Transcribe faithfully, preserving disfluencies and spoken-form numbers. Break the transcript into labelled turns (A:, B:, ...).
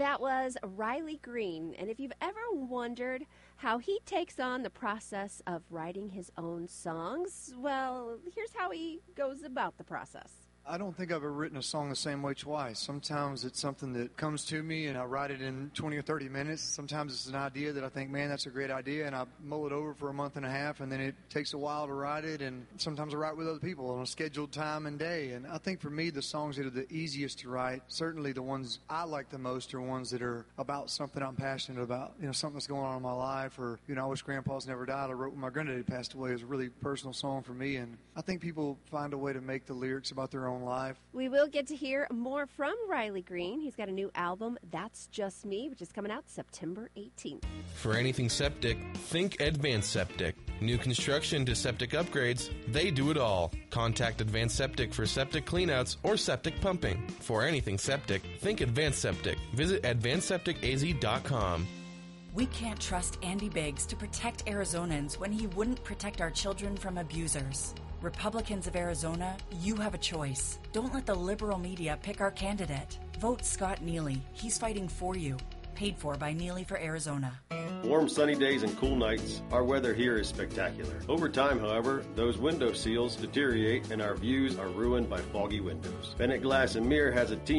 A: That was Riley Green. And if you've ever wondered how he takes on the process of writing his own songs, well, here's how he goes about the process.
B: I don't think I've ever written a song the same way twice. Sometimes it's something that comes to me and I write it in twenty or thirty minutes. Sometimes it's an idea that I think, man, that's a great idea, and I mull it over for a month and a half, and then it takes a while to write it, and sometimes I write with other people on a scheduled time and day. And I think for me, the songs that are the easiest to write, certainly the ones I like the most, are ones that are about something I'm passionate about, you know, something that's going on in my life, or, you know, I wish Grandpa's never died. I wrote when my granddaddy passed away. It was a really personal song for me, and I think people find a way to make the lyrics about their own life.
A: We will get to hear more from Riley Green. He's got a new album, That's Just Me, which is coming out September eighteenth.
C: For anything septic, think Advanced Septic. New construction to septic upgrades, they do it all. Contact Advanced Septic for septic cleanouts or septic pumping. For anything septic, think Advanced Septic. Visit advanced septic a z dot com.
D: We can't trust Andy Biggs to protect Arizonans when he wouldn't protect our children from abusers. Republicans of Arizona, you have a choice. Don't let the liberal media pick our candidate. Vote Scott Neely. He's fighting for you. Paid for by Neely for Arizona.
E: Warm sunny days and cool nights, our weather here is spectacular. Over time, however, those window seals deteriorate and our views are ruined by foggy windows. Bennett Glass and Mirror has a team